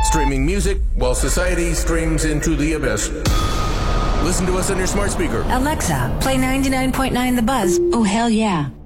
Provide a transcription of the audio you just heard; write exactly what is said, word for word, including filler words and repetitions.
Streaming music while society streams into the abyss. Listen to us on your smart speaker. Alexa, play ninety-nine point nine The Buzz. Oh, hell yeah.